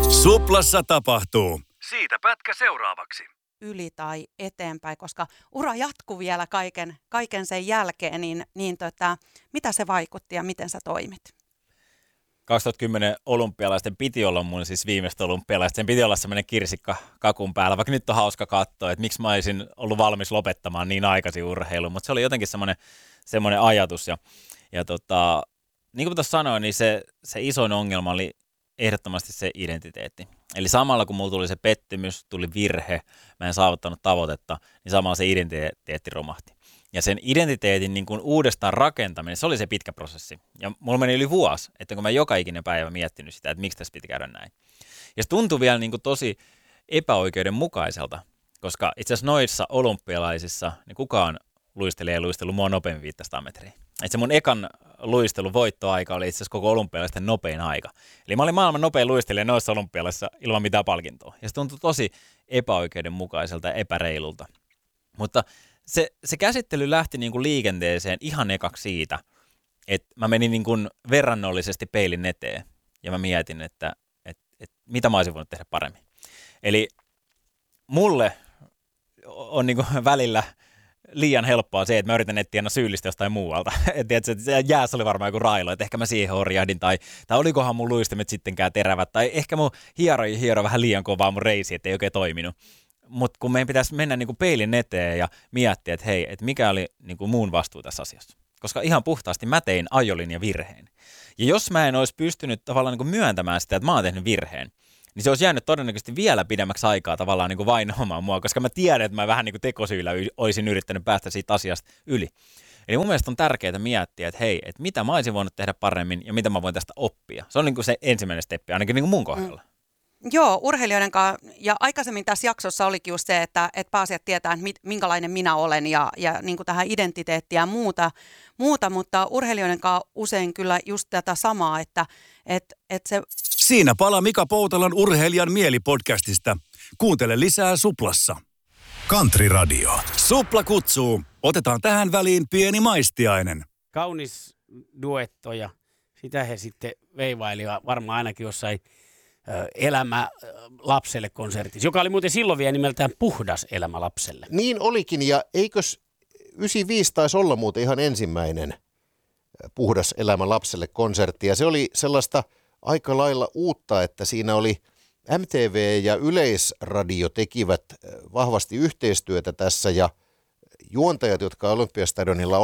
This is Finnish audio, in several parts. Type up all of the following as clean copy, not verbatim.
Suplassa tapahtuu. Siitä pätkä seuraavaksi. Yli tai eteenpäin, koska ura jatkuu vielä kaiken sen jälkeen, mitä se vaikutti ja miten sä toimit? 2010 olympialaisten piti olla mun siis viimeistä olympialaista. Sen piti olla semmoinen kirsikka kakun päällä, vaikka nyt on hauska katsoa, että miksi mä olisin ollut valmis lopettamaan niin aikaisin urheilun, mutta se oli jotenkin semmoinen ajatus. Ja niin kuin tuossa sanoin, niin se isoin ongelma oli ehdottomasti se identiteetti. Eli samalla kun mulla tuli se pettymys, tuli virhe, mä en saavuttanut tavoitetta, niin samalla se identiteetti romahti. Ja sen identiteetin niin kuin uudestaan rakentaminen, se oli se pitkä prosessi. Ja mulla meni yli vuosi, että kun mä joka ikinen päivä miettinyt sitä, että miksi tässä piti käydä näin. Ja se tuntui vielä niin kuin tosi epäoikeudenmukaiselta, koska itse asiassa noissa olympialaisissa niin kukaan luistelee mua nopeammin 500 metriä. Että se mun ekan luistelun voittoaika oli itse asiassa koko olympialaisten nopein aika. Eli mä olin maailman nopein luistelija noissa olympialaisissa ilman mitään palkintoa. Ja se tuntui tosi epäoikeudenmukaiselta ja epäreilulta. Mutta se käsittely lähti niin kuin liikenteeseen ihan ekaksi siitä, että mä menin niin kuin verrannollisesti peilin eteen ja mä mietin, että mitä mä olisin voinut tehdä paremmin. Eli mulle on niin kuin välillä liian helppoa se, että mä yritän etsiä syyllistä jostain muualta. Että jäässä oli varmaan joku railo, että ehkä mä siihen horjahdin, tai olikohan mun luistimet sittenkään terävät, tai ehkä mun hiero vähän liian kovaa mun reisi, ettei oikein toiminut. Mutta kun meidän pitäisi mennä niinku peilin eteen ja miettiä, että hei, että mikä oli niinku muun vastuu tässä asiassa. Koska ihan puhtaasti mä tein ajolinja virheen. Ja jos mä en olisi pystynyt tavallaan niinku myöntämään sitä, että mä oon tehnyt virheen, niin se olisi jäänyt todennäköisesti vielä pidemmäksi aikaa tavallaan niinku vainoamaan mua, koska mä tiedän, että mä vähän niinku tekosyillä olisin yrittänyt päästä siitä asiasta yli. Eli mun mielestä on tärkeää miettiä, että hei, että mitä mä olisin voinut tehdä paremmin ja mitä mä voin tästä oppia. Se on niinku se ensimmäinen steppi, ainakin niinku mun kohdalla. Joo, urheilijoiden kanssa, ja aikaisemmin tässä jaksossa olikin just se, että pääsijät tietää, että minkälainen minä olen ja niin kuin tähän identiteettiä ja muuta, mutta urheilijoiden kanssa usein kyllä just tätä samaa, että se... Siinä palaa Mika Poutalan Urheilijan mieli-podcastista. Kuuntele lisää Suplassa. Country Radio. Supla kutsuu. Otetaan tähän väliin pieni maistiainen. Kaunis duetto ja sitä he sitten veivailivat varmaan ainakin jossain Elämä lapselle -konsertissa, joka oli muuten silloin vielä nimeltään Puhdas elämä lapselle. Niin olikin, ja eikös 95 taisi olla muuten ihan ensimmäinen Puhdas elämä lapselle -konsertti, ja se oli sellaista aika lailla uutta, että siinä oli MTV ja Yleisradio tekivät vahvasti yhteistyötä tässä, ja juontajat, jotka Olympiastadionilla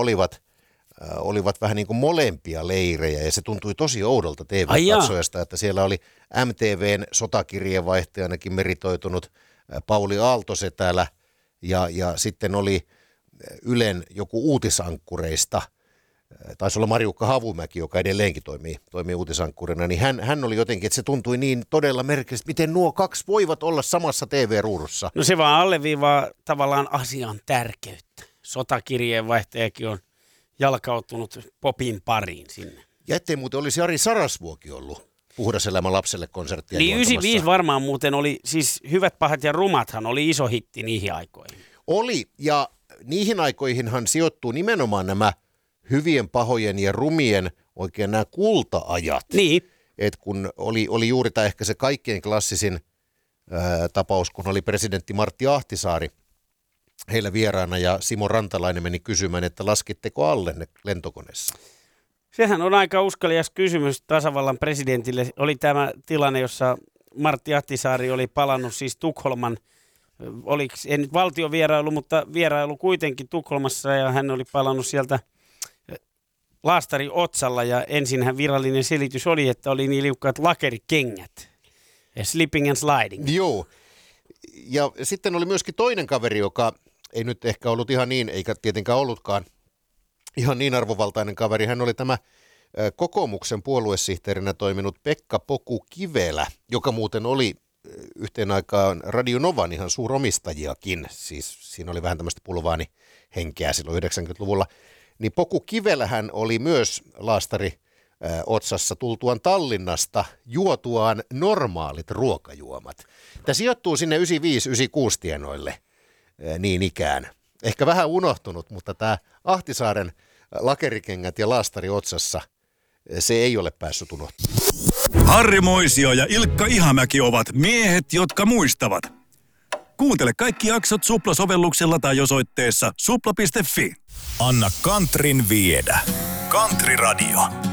olivat vähän niin kuin molempia leirejä, ja se tuntui tosi oudolta TV-katsojasta, että siellä oli MTVn sotakirjeenvaihtajanakin meritoitunut Pauli Aaltosetälä, ja sitten oli Ylen joku uutisankkureista, taisi olla Marjukka Havumäki, joka edelleenkin toimii uutisankkurina, niin hän oli jotenkin, että se tuntui niin todella merkillisesti, miten nuo kaksi voivat olla samassa TV-ruudussa. No se vaan alleviivaa tavallaan asian tärkeyttä. Sotakirjeenvaihtajakin on jalkautunut popin pariin sinne. Ja ettei muuten olisi Jari Sarasvuokin ollut Puhdas elämä lapselle -konserttia niin 95 varmaan muuten oli, siis Hyvät, pahat ja rumathan oli iso hitti niihin aikoihin. Oli, ja niihin aikoihinhan sijoittuu nimenomaan nämä hyvien, pahojen ja rumien oikein nämä kulta-ajat. Niin. Et kun oli juuri tämä ehkä se kaikkein klassisin tapaus, kun oli presidentti Martti Ahtisaari heillä vieraana, ja Simo Rantalainen meni kysymään, että laskitteko alle lentokoneessa? Sehän on aika uskalias kysymys tasavallan presidentille. Oli tämä tilanne, jossa Martti Ahtisaari oli palannut siis Tukholman, ei nyt valtiovierailu, mutta vierailu kuitenkin Tukholmassa, ja hän oli palannut sieltä laastari otsalla, ja ensinhän virallinen selitys oli, että oli niin liukkaat lakerikengät. Slipping and sliding. Joo. Ja sitten oli myöskin toinen kaveri, joka ei nyt ehkä ollut ihan niin, eikä tietenkään ollutkaan ihan niin arvovaltainen kaveri. Hän oli tämä kokoomuksen puoluesihteerinä toiminut Pekka Poku Kivelä, joka muuten oli yhteen aikaan Radio Novan ihan suuromistajiakin. Siis siinä oli vähän tämmöistä pulvaanihenkeä silloin 90-luvulla. Niin Poku Kivelähän oli myös laastari otsassa tultuaan Tallinnasta juotuaan normaalit ruokajuomat. Tämä sijoittuu sinne 95-96 tienoille niin ikään. Ehkä vähän unohtunut, mutta tämä Ahtisaaren lakerikengät ja laastari otsassa, se ei ole päässyt unohtumaan. Harri Moisio ja Ilkka Ihamäki ovat miehet, jotka muistavat. Kuuntele kaikki jaksot Supla-sovelluksella tai osoitteessa supla.fi. Anna Kantrin viedä. Kantri Radio.